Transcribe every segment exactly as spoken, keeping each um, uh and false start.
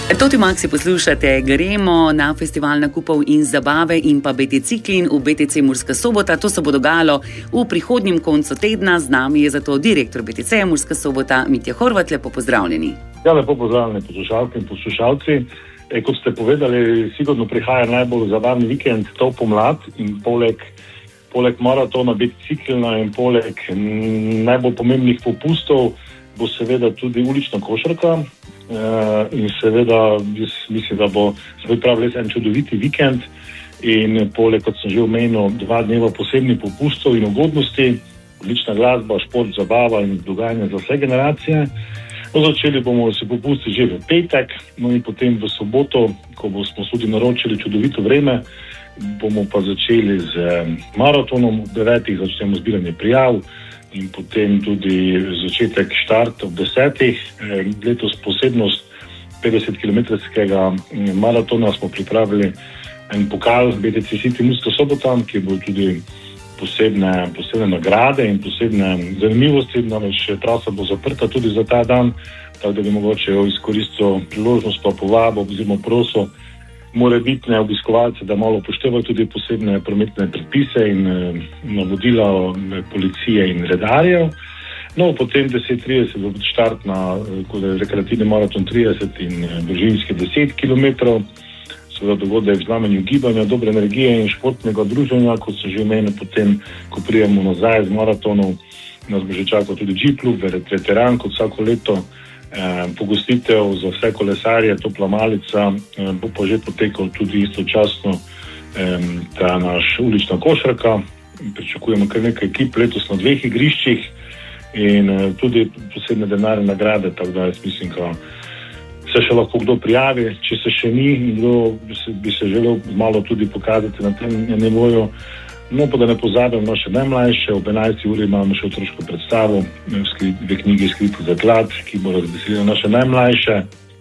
Toti Maxi poslušate, gremo na festival nakupov in zabave in pa bé té Ciklin v bé té cé Murska Sobota. To se bo dogajalo v prihodnjem koncu tedna. Z nami je zato direktor bé té cé Murska Sobota Mitja Horvat. Lepo pozdravljeni. Ja, lepo pozdravljeni poslušalke in poslušalci. E, kot ste povedali, sigurno prihaja najbolj zabavni vikend, to pomlad in poleg, poleg maratona bé té Ciklina in poleg m, najbolj pomembnih popustov bo seveda tudi ulična košarka. Uh, in seveda mislim, da bo se pripravil en čudoviti vikend in poleg, kot sem že omenil, dva dneva posebnih popustov in ugodnosti, odlična glasba, šport, zabava in dogajanje za vse generacije. No, začeli bomo se popusti že v petek, no in potem v soboto, ko bomo tudi naročili čudovito vreme, bomo pa začeli z maratonom. Ob devetih začnemo zbiranje prijav in potem tudi začetek štart ob desetih. Letos posebnost petdesetkilometrskega maratona smo pripravili en pokal bé té cé City Murska Sobota, ki bo tudi posebne, posebne nagrade in posebne zanimivosti. Namreč trasa bo zaprta tudi za ta dan, tako da bi mogoče izkoristil priložnost pa povabo oziroma prosil morebitne obiskovalce, da malo upoštevajo tudi posebne prometne predpise in eh, navodila policije in redarjev. No, potem deset trideset bo štart na eh, rekreativni maraton trideset in eh, družinski deset kilometrov. Seveda dogodek v znamenju gibanja, dobre energije in športnega druženja, kot se že omenil. Potem, ko prijemo nazaj z maratonov, nas bo že čakal tudi G-klub, veteran, kot vsako leto. Eh, pogostitev za vse kolesarje, topla malica, eh, bo pa že potekal tudi istočasno eh, ta naš ulična košarka. Pričakujemo kar nekaj ekip letos na dveh igriščih in eh, tudi posebne denarne nagrade, tako da jaz mislim, da se še lahko kdo prijavi, če se še ni in kdo bi se, bi se želel malo tudi pokazati na tem nivoju. No, pa da ne pozabim naše najmlajše, ob enajsti uri imamo še otroško predstavo v knjigi Skriti zaklad, ki bo razveselila naše najmlajše.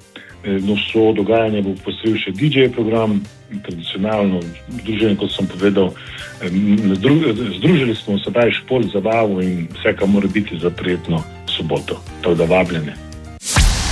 No, vso dogajanje bo postril še dí džej program, tradicionalno združenje, kot sem povedal. Združili smo se pravi šport, zabavo in vse, kar mora biti za prijetno soboto. Tako da vabljene.